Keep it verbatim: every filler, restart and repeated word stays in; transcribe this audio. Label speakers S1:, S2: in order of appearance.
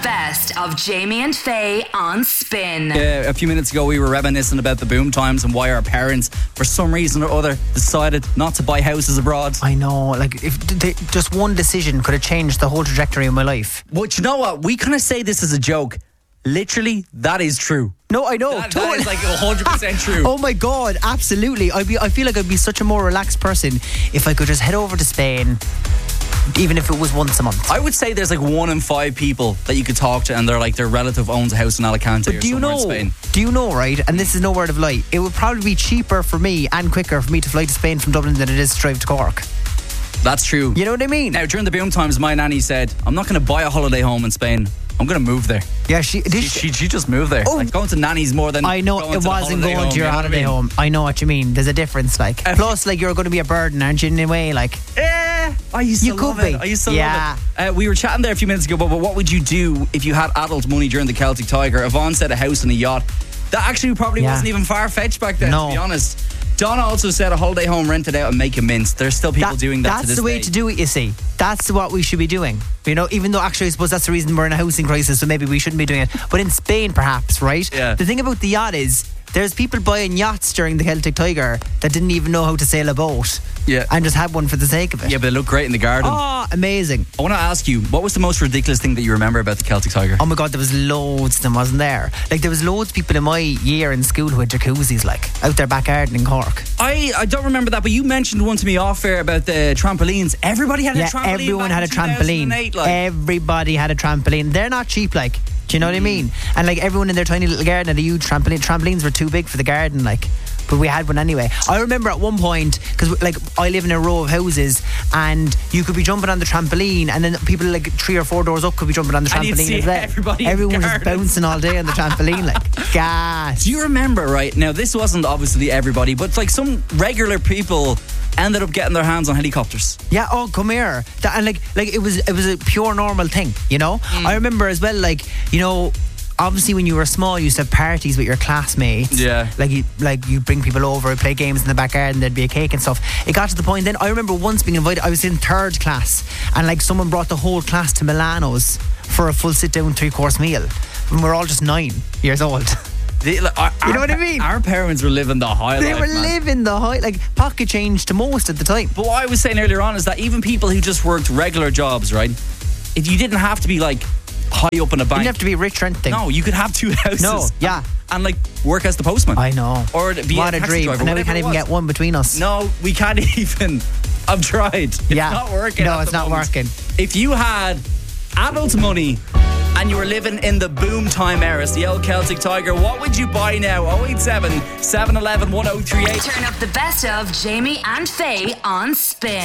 S1: best of Jamie and Faye on Spin.
S2: Uh, a few minutes ago, we were reminiscing about the boom times and why our parents, for some reason or other, decided not to buy houses abroad.
S3: I know, like, if they, just one decision could have changed the whole trajectory of my life.
S2: But you know what? We kind of say this as a joke. Literally, that is true.
S3: No, I know.
S2: That,
S3: totally.
S2: that is like one hundred percent true.
S3: Oh my God, absolutely. I'd be, I feel like I'd be such a more relaxed person if I could just head over to Spain, even if it was once a month.
S2: I would say there's like one in five people that you could talk to and they're like their relative owns a house in Alicante
S3: but
S2: or
S3: do you
S2: somewhere
S3: know,
S2: in Spain.
S3: Do you know, right, and this is no word of lie, it would probably be cheaper for me and quicker for me to fly to Spain from Dublin than it is to drive to Cork.
S2: That's true.
S3: You know what I mean?
S2: Now, during the boom times, my nanny said, I'm not going to buy a holiday home in Spain. I'm going to move there.
S3: Yeah, she did.
S2: She, she, she just moved there.
S3: Oh.
S2: Like going to nanny's more than
S3: I know
S2: going
S3: it
S2: to
S3: wasn't
S2: the
S3: going to your
S2: home,
S3: holiday
S2: you know what I mean?
S3: home. I know what you mean. There's a difference, like.
S2: Uh,
S3: Plus, like, you're going to be a burden, aren't you, in a way? Like,
S2: Eh, I used to
S3: You
S2: love
S3: could
S2: it.
S3: be.
S2: I used to
S3: Yeah.
S2: love it. Uh, we were chatting there a few minutes ago, but, but what would you do if you had adult money during the Celtic Tiger? Yvonne said a house and a yacht. That actually probably
S3: Yeah.
S2: wasn't even far-fetched back then,
S3: No.
S2: to be honest. Donna also said a holiday home rented out and make a mince. There's still people
S3: that-
S2: doing that
S3: that's
S2: to this
S3: the way
S2: day.
S3: to do it, you see. That's what we should be doing. You know, even though actually I suppose that's the reason we're in a housing crisis, so maybe we shouldn't be doing it. But in Spain, perhaps, right?
S2: Yeah.
S3: The thing about the yacht is, there's people buying yachts during the Celtic Tiger that didn't even know how to sail a boat.
S2: Yeah.
S3: And just had one for the sake of it.
S2: Yeah, but they look great in the garden.
S3: Oh, amazing.
S2: I want to ask you, what was the most ridiculous thing that you remember about the Celtic Tiger?
S3: Oh my God, there was loads of them, wasn't there? Like, there was loads of people in my year in school who had jacuzzis, like, out their back garden in Cork.
S2: I, I don't remember that, but you mentioned one to me off air about the trampolines. Everybody had
S3: Yeah,
S2: a trampoline.
S3: everyone
S2: back
S3: had a
S2: in
S3: trampoline.
S2: two thousand eight, like.
S3: Everybody had a trampoline. They're not cheap, like. Do you know what I mean? And like everyone in their tiny little garden had a huge trampoline. Trampolines were too big for the garden, like. But we had one anyway. I remember at one point, because like I live in a row of houses, and you could be jumping on the trampoline, and then people like three or four doors up could be jumping on the
S2: And you'd
S3: trampoline
S2: see
S3: as well.
S2: everybody in the
S3: Everyone was just
S2: gardens.
S3: bouncing all day on the trampoline, like gas.
S2: Do you remember, right? Now, this wasn't obviously everybody, but like some regular people ended up getting their hands on helicopters.
S3: Yeah, oh come here. That, and like like it was it was a pure normal thing, you know?
S2: Mm.
S3: I remember as well, like, you know, obviously when you were small you used to have parties with your classmates.
S2: Yeah.
S3: Like you like you bring people over, play games in the back garden, there'd be a cake and stuff. It got to the point then, I remember once being invited, I was in third class, and like someone brought the whole class to Milano's for a full sit down three course meal. And we're all just nine years old.
S2: They, like, our,
S3: You know
S2: our
S3: what I
S2: pa-
S3: mean?
S2: Our parents were living the high
S3: They
S2: life,
S3: were
S2: man.
S3: living the high, like pocket change to most at the time.
S2: But what I was saying earlier on is that even people who just worked regular jobs, right? If you didn't have to be like high up in a
S3: You
S2: bank.
S3: didn't have to be rich or anything.
S2: No, you could have two houses.
S3: No, yeah.
S2: And like work as the postman.
S3: I know.
S2: Or be
S3: what
S2: a
S3: a
S2: taxi
S3: dream.
S2: driver,
S3: And now we
S2: whatever
S3: can't
S2: it
S3: even
S2: was.
S3: get one between us.
S2: No, we can't even. I've tried. It's
S3: Yeah.
S2: not working.
S3: No,
S2: at
S3: it's
S2: the
S3: not
S2: moment.
S3: working.
S2: If you had adult money and you were living in the boom time era, it's the old Celtic Tiger, what would you buy now? oh eight seven, seven one one, one oh three eight.
S1: Turn up the best of Jamie and Faye on Spin.